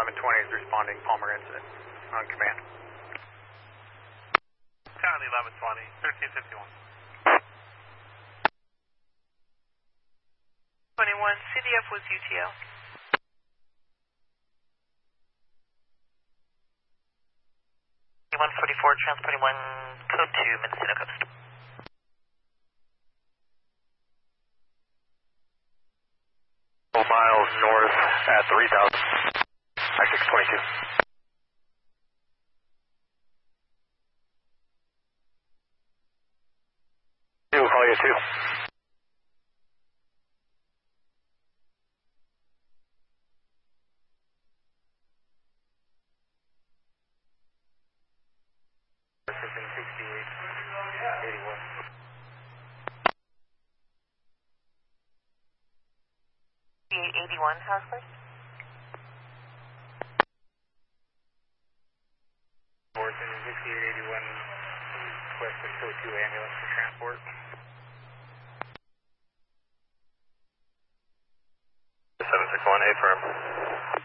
1120 is responding Palmer incident on command. County 1120, 1351. 21, CDF was UTL. C-144 transporting 1 code to Mendocino Coast. Miles north at 3000, I-622. We'll call you 2. House first. Orson 6881, request a code 2 ambulance for transport. 761, A firm.